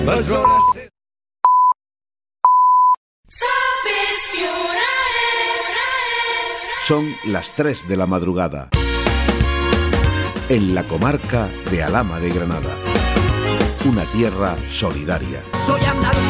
Son las 3 de la madrugada. En la comarca de Alhama de Granada. Una tierra solidaria. Soy andaluz.